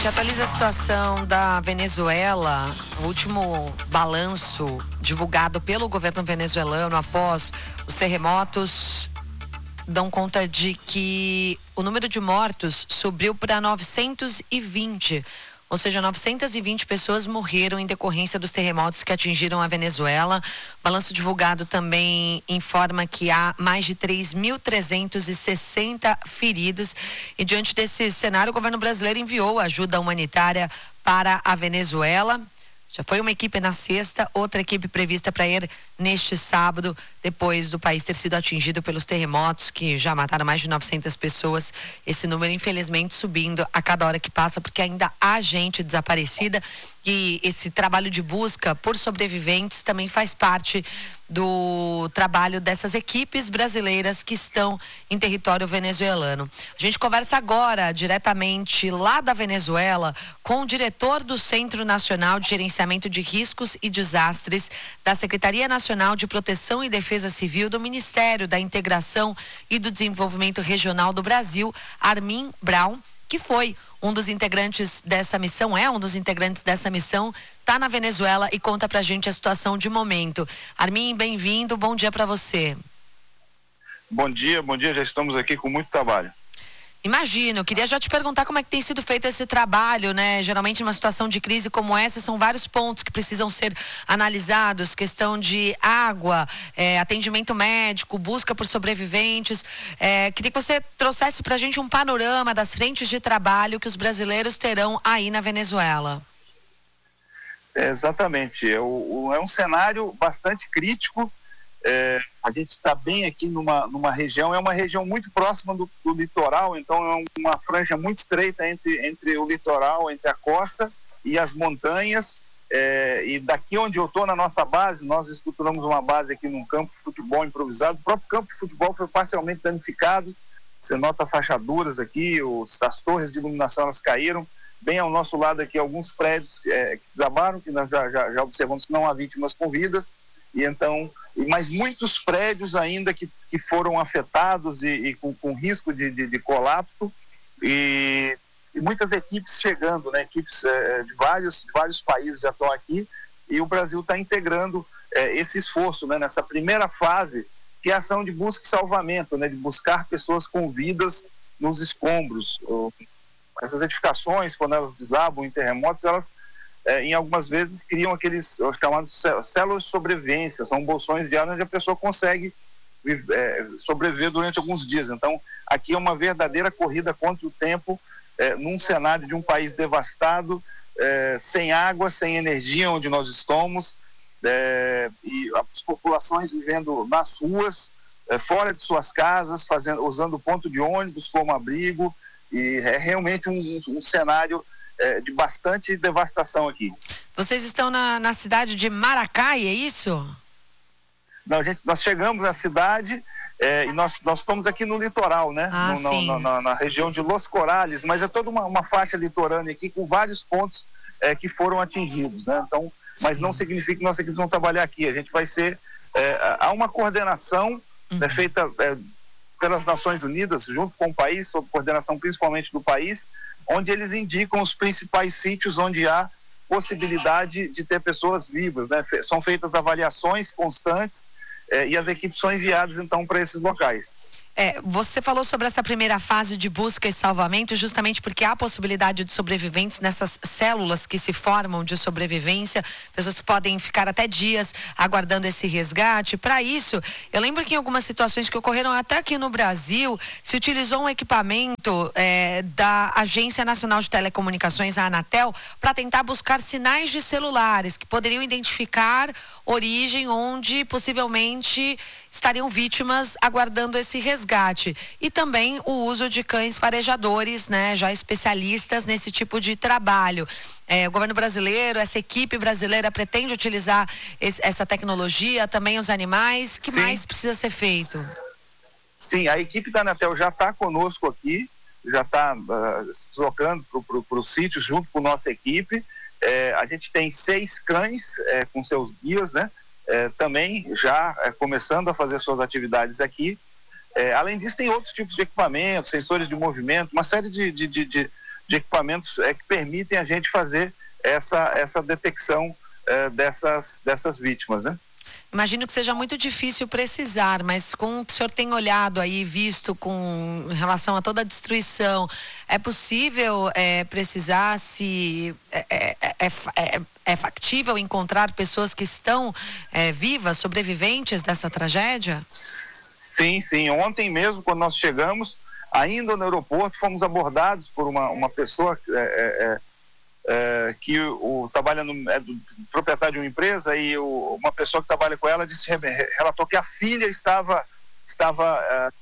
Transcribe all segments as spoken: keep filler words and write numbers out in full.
Atualiza a situação da Venezuela. O último balanço divulgado pelo governo venezuelano após os terremotos dão conta de que o número de mortos subiu para novecentos e vinte. Ou seja, novecentas e vinte pessoas morreram em decorrência dos terremotos que atingiram a Venezuela. O balanço divulgado também informa que há mais de três mil trezentos e sessenta feridos. E diante desse cenário, o governo brasileiro enviou ajuda humanitária para a Venezuela. Já foi uma equipe na sexta, outra equipe prevista para ir neste sábado, depois do país ter sido atingido pelos terremotos que já mataram mais de novecentas pessoas. Esse número, infelizmente, subindo a cada hora que passa, porque ainda há gente desaparecida. E esse trabalho de busca por sobreviventes também faz parte do trabalho dessas equipes brasileiras que estão em território venezuelano. A gente conversa agora diretamente lá da Venezuela com o diretor do Centro Nacional de Gerenciamento de Riscos e Desastres da Secretaria Nacional de Proteção e Defesa Civil do Ministério da Integração e do Desenvolvimento Regional do Brasil, Armin Brown, que foi um dos integrantes dessa missão, é um dos integrantes dessa missão, está na Venezuela e conta pra gente a situação de momento. Armin, bem-vindo, bom dia para você. Bom dia, bom dia, já estamos aqui com muito trabalho. Imagino, queria já te perguntar como é que tem sido feito esse trabalho, né? Geralmente numa situação de crise como essa, são vários pontos que precisam ser analisados, questão de água, é, atendimento médico, busca por sobreviventes. É, queria que você trouxesse pra gente um panorama das frentes de trabalho que os brasileiros terão aí na Venezuela. É, exatamente, é, o, é um cenário bastante crítico. É, a gente está bem aqui numa, numa região, é uma região muito próxima do, do litoral, então é uma franja muito estreita entre, entre o litoral, entre a costa e as montanhas. É, e daqui onde eu estou, na nossa base, nós estruturamos uma base aqui num campo de futebol improvisado. O próprio campo de futebol foi parcialmente danificado, você nota as rachaduras aqui, os, as torres de iluminação elas caíram. Bem ao nosso lado aqui alguns prédios é, que desabaram, que nós já, já, já observamos que não há vítimas com vidas. E então, mas muitos prédios ainda que, que foram afetados e, e com, com risco de, de, de colapso, e, e muitas equipes chegando, né? Equipes é, de, vários, de vários países já estão aqui, e o Brasil está integrando é, esse esforço, né? Nessa primeira fase, que é a ação de busca e salvamento, né? De buscar pessoas com vidas nos escombros. Essas edificações, quando elas desabam em terremotos, elas É, em algumas vezes criam aqueles os chamados células de sobrevivência, são bolsões de ar onde a pessoa consegue viver, é, sobreviver durante alguns dias. Então, aqui é uma verdadeira corrida contra o tempo, é, num cenário de um país devastado, é, sem água, sem energia onde nós estamos, é, e as populações vivendo nas ruas, é, fora de suas casas, fazendo, usando ponto de ônibus como abrigo, e é realmente um, um cenário de bastante devastação aqui. Vocês estão na, na cidade de Maracay, é isso? Não, gente, nós chegamos na cidade é, e nós, nós estamos aqui no litoral, né? Ah, no, sim. Na, na, na região de Los Corales, mas é toda uma, uma faixa litorânea aqui com vários pontos é, que foram atingidos, né? Então, mas não significa que nossas equipes vão trabalhar aqui. A gente vai ser... É, há uma coordenação uhum. é, feita é, pelas Nações Unidas, junto com o país, sob coordenação principalmente do país, onde eles indicam os principais sítios onde há possibilidade de ter pessoas vivas, né? São feitas avaliações constantes eh, e as equipes são enviadas então para esses locais. É, você falou sobre essa primeira fase de busca e salvamento justamente porque há possibilidade de sobreviventes nessas células que se formam de sobrevivência, pessoas que podem ficar até dias aguardando esse resgate. Para isso, eu lembro que em algumas situações que ocorreram até aqui no Brasil, se utilizou um equipamento é, da Agência Nacional de Telecomunicações, a Anatel, para tentar buscar sinais de celulares que poderiam identificar origem onde possivelmente estariam vítimas aguardando esse resgate. E também o uso de cães farejadores, né, já especialistas nesse tipo de trabalho. É, o governo brasileiro, essa equipe brasileira pretende utilizar esse, essa tecnologia, também os animais. O que Sim. mais precisa ser feito? Sim, a equipe da Anatel já está conosco aqui, já está uh, se deslocando para os sítios junto com nossa equipe. É, a gente tem seis cães é, com seus guias, né? É, também já é, começando a fazer suas atividades aqui. É, além disso, tem outros tipos de equipamentos, sensores de movimento, uma série de, de, de, de, de equipamentos é, que permitem a gente fazer essa, essa detecção é, dessas, dessas vítimas, né? Imagino que seja muito difícil precisar, mas com o que o senhor tem olhado aí, visto com relação a toda a destruição, é possível é, precisar se é, é, é, é, é factível encontrar pessoas que estão é, vivas, sobreviventes dessa tragédia? Sim, sim. Ontem mesmo, quando nós chegamos, ainda no aeroporto, fomos abordados por uma, uma pessoa é, é, é, que o, o, trabalha no, é do proprietário de uma empresa, e o, uma pessoa que trabalha com ela disse, relatou que a filha estava, estava,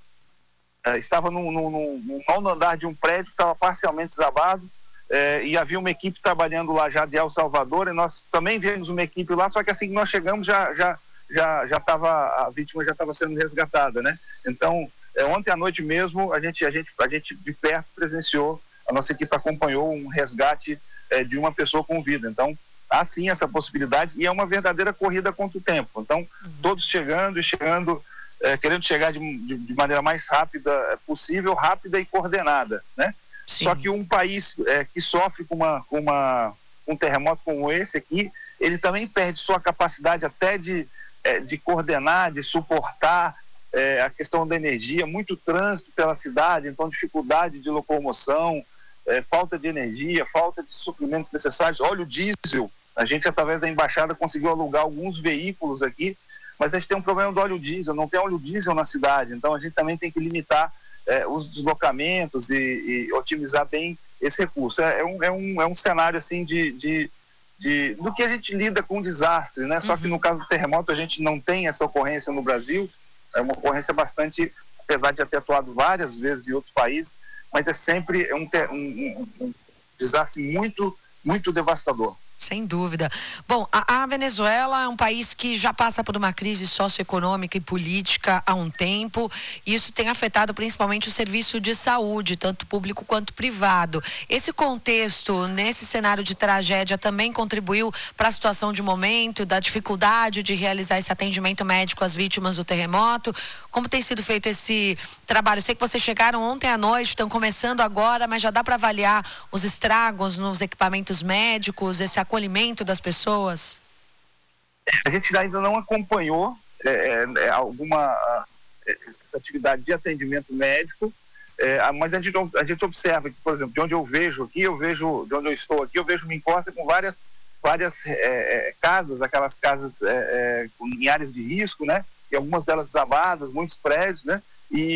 é, estava no, no, no, no nono andar de um prédio que estava parcialmente desabado, é, e havia uma equipe trabalhando lá já de El Salvador, e nós também vimos uma equipe lá, só que assim que nós chegamos já já já já estava, a vítima já estava sendo resgatada, né? Então, é, ontem à noite mesmo a gente a gente a gente de perto presenciou, a nossa equipe acompanhou um resgate é, de uma pessoa com vida. Então, há sim essa possibilidade, e é uma verdadeira corrida contra o tempo. Então, uhum. todos chegando e chegando, é, querendo chegar de, de, de maneira mais rápida possível, rápida e coordenada, né? Sim. Só que um país é, que sofre com, uma, com uma, um terremoto como esse aqui, ele também perde sua capacidade até de, é, de coordenar, de suportar é, a questão da energia, muito trânsito pela cidade, então dificuldade de locomoção, é, falta de energia, falta de suprimentos necessários, óleo diesel. A gente, através da embaixada, conseguiu alugar alguns veículos aqui, mas a gente tem um problema do óleo diesel, não tem óleo diesel na cidade, então a gente também tem que limitar É, os deslocamentos e, e otimizar bem esse recurso. É, é, um, é, um, é um cenário assim de, de, de do que a gente lida com desastres, né? Uhum. Só que no caso do terremoto a gente não tem essa ocorrência no Brasil, é uma ocorrência bastante, apesar de já ter atuado várias vezes em outros países, mas é sempre um, um, um desastre muito, muito devastador. Sem dúvida. Bom, a, a Venezuela é um país que já passa por uma crise socioeconômica e política há um tempo, e isso tem afetado principalmente o serviço de saúde, tanto público quanto privado. Esse contexto, nesse cenário de tragédia, também contribuiu para a situação de momento, da dificuldade de realizar esse atendimento médico às vítimas do terremoto. Como tem sido feito esse trabalho? Eu sei que vocês chegaram ontem à noite, estão começando agora, mas já dá para avaliar os estragos nos equipamentos médicos, esse acolhimento das pessoas? A gente ainda não acompanhou é, é, alguma é, essa atividade de atendimento médico, é, mas a gente, a gente observa que, por exemplo, de onde eu vejo aqui, eu vejo, de onde eu estou aqui, eu vejo uma encosta com várias, várias é, casas, aquelas casas é, é, em áreas de risco, né? E algumas delas desabadas, muitos prédios, né?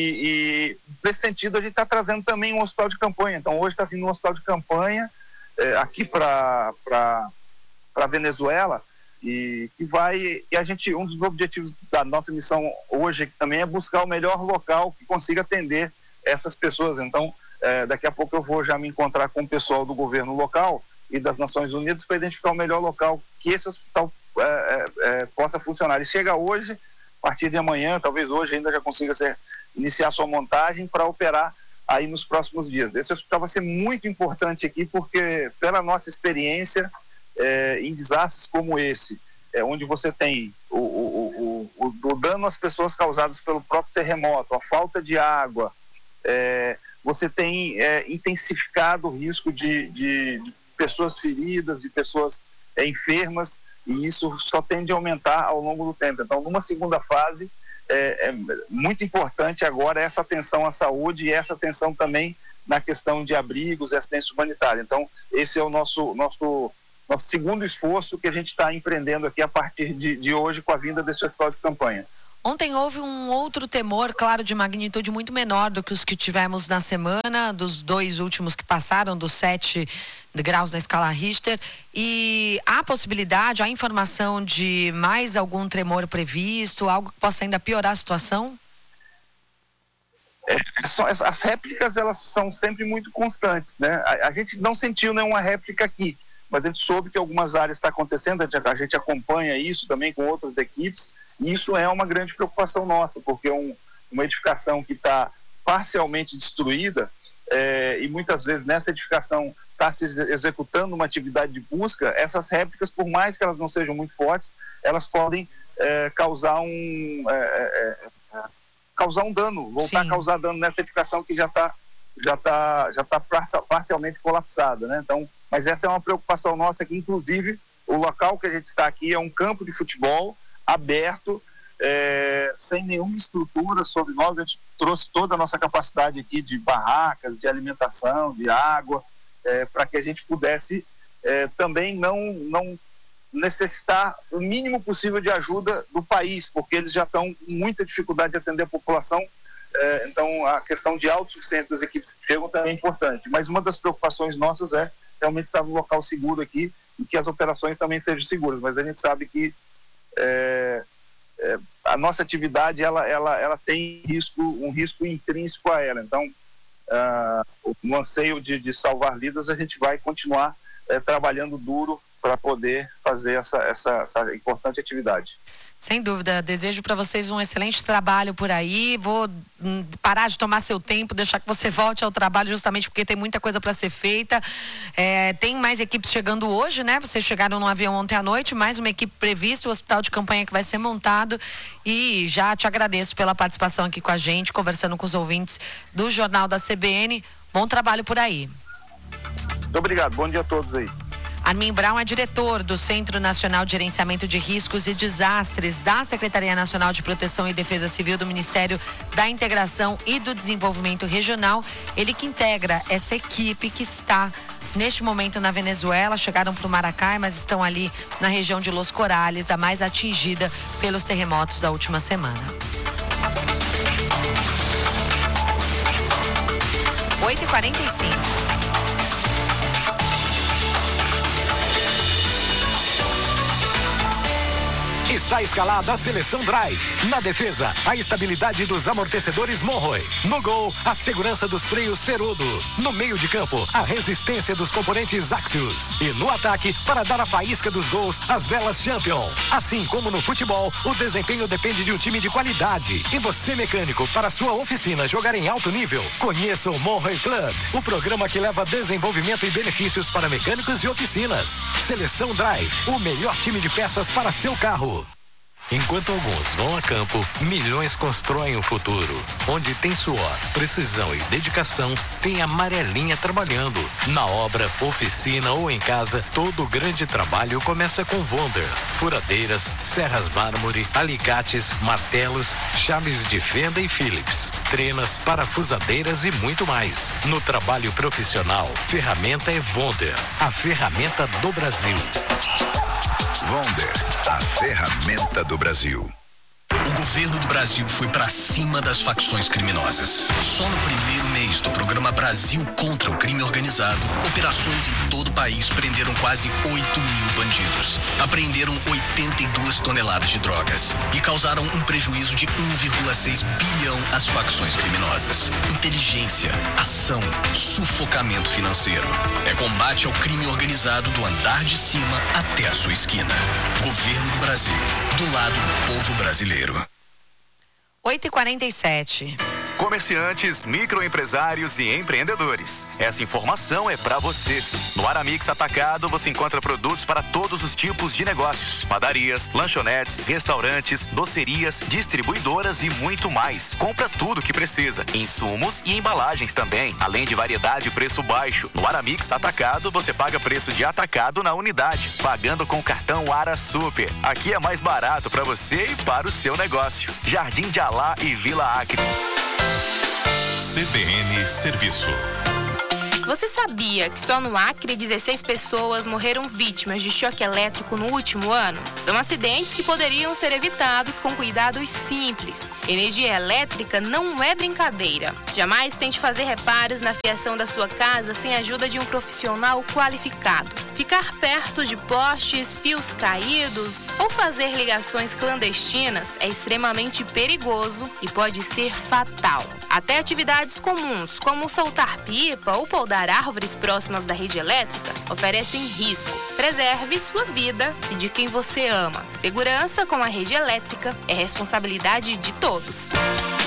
E, e nesse sentido a gente está trazendo também um hospital de campanha. Então hoje está vindo um hospital de campanha é, aqui para para Venezuela, e que vai, e a gente, um dos objetivos da nossa missão hoje aqui também é buscar o melhor local que consiga atender essas pessoas. Então é, daqui a pouco eu vou já me encontrar com o pessoal do governo local e das Nações Unidas para identificar o melhor local que esse hospital é, é, possa funcionar. Ele chega hoje, a partir de amanhã, talvez hoje ainda já consiga ser, iniciar sua montagem para operar aí nos próximos dias. Esse hospital vai ser muito importante aqui, porque pela nossa experiência é, em desastres como esse, é, onde você tem o, o, o, o, o dano às pessoas causadas pelo próprio terremoto, a falta de água, é, você tem é, intensificado o risco de, de, de pessoas feridas, de pessoas é, enfermas, e isso só tende a aumentar ao longo do tempo. Então, numa segunda fase, é, é muito importante agora essa atenção à saúde e essa atenção também na questão de abrigos e assistência humanitária. Então, esse é o nosso, nosso, nosso segundo esforço que a gente está empreendendo aqui a partir de, de hoje com a vinda desse hospital de campanha. Ontem houve um outro temor, claro, de magnitude muito menor do que os que tivemos na semana, dos dois últimos que passaram, dos sete graus na escala Richter. E há possibilidade, há informação de mais algum tremor previsto, algo que possa ainda piorar a situação? É, as réplicas, elas são sempre muito constantes, né? A, a gente não sentiu nenhuma réplica aqui, mas a gente soube que algumas áreas está acontecendo, a gente, a gente acompanha isso também com outras equipes, e isso é uma grande preocupação nossa, porque um, uma edificação que está parcialmente destruída, é, e muitas vezes nessa edificação está se executando uma atividade de busca, essas réplicas, por mais que elas não sejam muito fortes, elas podem é, causar um é, é, causar um dano, voltar Sim. a causar dano nessa edificação que já está já está já tá parcialmente colapsada, né? Então, mas essa é uma preocupação nossa aqui, inclusive o local que a gente está aqui é um campo de futebol aberto, é, sem nenhuma estrutura sobre nós. A gente trouxe toda a nossa capacidade aqui de barracas, de alimentação, de água, é, para que a gente pudesse é, também não, não necessitar o mínimo possível de ajuda do país, porque eles já estão com muita dificuldade de atender a população. É, então a questão de autossuficiência das equipes que chegam também é importante, mas uma das preocupações nossas é realmente estar no local seguro aqui e que as operações também estejam seguras, mas a gente sabe que é, é, a nossa atividade ela, ela, ela tem risco, um risco intrínseco a ela, então uh, no anseio de, de salvar vidas a gente vai continuar é, trabalhando duro para poder fazer essa, essa, essa importante atividade. Sem dúvida, desejo para vocês um excelente trabalho por aí. Vou parar de tomar seu tempo, deixar que você volte ao trabalho, justamente porque tem muita coisa para ser feita. É, tem mais equipes chegando hoje, né? Vocês chegaram no avião ontem à noite, mais uma equipe prevista, o hospital de campanha que vai ser montado. E já te agradeço pela participação aqui com a gente, conversando com os ouvintes do Jornal da C B N. Bom trabalho por aí. Muito obrigado, bom dia a todos aí. Armin Brown é diretor do Centro Nacional de Gerenciamento de Riscos e Desastres da Secretaria Nacional de Proteção e Defesa Civil do Ministério da Integração e do Desenvolvimento Regional. Ele que integra essa equipe que está neste momento na Venezuela. Chegaram para o Maracai, mas estão ali na região de Los Corales, a mais atingida pelos terremotos da última semana. oito e quarenta e cinco. Está escalada a seleção Drive. Na defesa, a estabilidade dos amortecedores Monroe. No gol, a segurança dos freios Ferudo. No meio de campo, a resistência dos componentes Axios. E no ataque, para dar a faísca dos gols, as velas Champion. Assim como no futebol, o desempenho depende de um time de qualidade. E você, mecânico, para sua oficina jogar em alto nível, conheça o Monroe Club, o programa que leva desenvolvimento e benefícios para mecânicos e oficinas. Seleção Drive, o melhor time de peças para seu carro. Enquanto alguns vão a campo, milhões constroem o futuro. Onde tem suor, precisão e dedicação, tem a Amarelinha trabalhando. Na obra, oficina ou em casa, todo grande trabalho começa com Wonder. Furadeiras, serras mármore, alicates, martelos, chaves de fenda e Phillips, trenas, parafusadeiras e muito mais. No trabalho profissional, ferramenta é Wonder, a ferramenta do Brasil. Wonder, a ferramenta do Brasil. O governo do Brasil foi pra cima das facções criminosas. Só no primeiro mês do programa Brasil contra o Crime Organizado, operações em todo o país prenderam quase oito mil bandidos. Apreenderam oitenta e duas toneladas de drogas e causaram um prejuízo de um vírgula seis bilhão às facções criminosas. Inteligência, ação, sufocamento financeiro. É combate ao crime organizado do andar de cima até a sua esquina. Governo do Brasil, do lado do povo brasileiro. oito e quarenta e sete. Comerciantes, microempresários e empreendedores. Essa informação é para vocês. No Aramix Atacado você encontra produtos para todos os tipos de negócios. Padarias, lanchonetes, restaurantes, docerias, distribuidoras e muito mais. Compra tudo que precisa. Insumos e embalagens também. Além de variedade e preço baixo. No Aramix Atacado você paga preço de atacado na unidade. Pagando com o cartão Ara Super. Aqui é mais barato para você e para o seu negócio. Jardim de Alá e Vila Acre. C B N Serviço. Você sabia que só no Acre dezesseis pessoas morreram vítimas de choque elétrico no último ano? São acidentes que poderiam ser evitados com cuidados simples. Energia elétrica não é brincadeira. Jamais tente fazer reparos na fiação da sua casa sem a ajuda de um profissional qualificado. Ficar perto de postes, fios caídos ou fazer ligações clandestinas é extremamente perigoso e pode ser fatal. Até atividades comuns, como soltar pipa ou podar árvores próximas da rede elétrica, oferecem risco. Preserve sua vida e de quem você ama. Segurança com a rede elétrica é responsabilidade de todos.